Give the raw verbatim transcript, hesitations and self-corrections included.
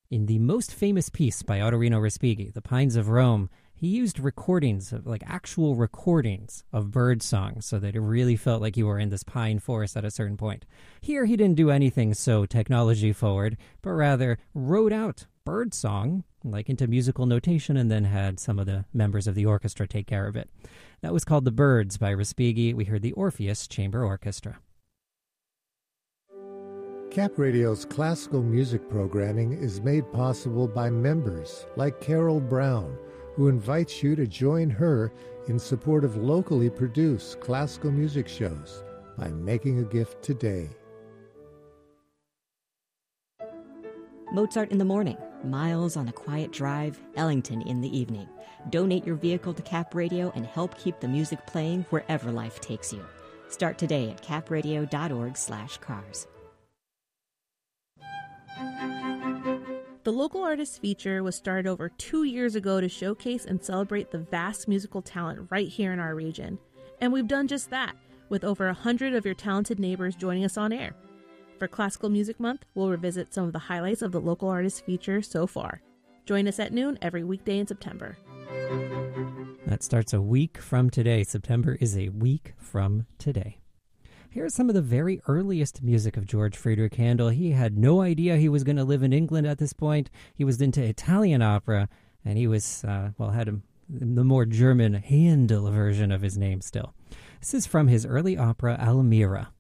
In the most famous piece by Ottorino Respighi, The Pines of Rome, he used recordings, of like actual recordings of bird songs so that it really felt like you were in this pine forest at a certain point. Here, he didn't do anything so technology forward, but rather wrote out bird song, like into musical notation, and then had some of the members of the orchestra take care of it. That was called The Birds by Respighi. We heard the Orpheus Chamber Orchestra. Cap Radio's classical music programming is made possible by members like Carol Brown, who invites you to join her in support of locally produced classical music shows by making a gift today. Mozart in the morning, Miles on a quiet drive, Ellington in the evening. Donate your vehicle to Cap Radio and help keep the music playing wherever life takes you. Start today at capradio.org slash cars. The Local Artists Feature was started over two years ago to showcase and celebrate the vast musical talent right here in our region. And we've done just that, with over one hundred of your talented neighbors joining us on air. For Classical Music Month, we'll revisit some of the highlights of the Local Artists Feature so far. Join us at noon every weekday in September. That starts a week from today. September is a week from today. Here's some of the very earliest music of George Friedrich Handel. He had no idea he was going to live in England at this point. He was into Italian opera, and he was, uh, well, had a, the more German Handel version of his name still. This is from his early opera, Almira.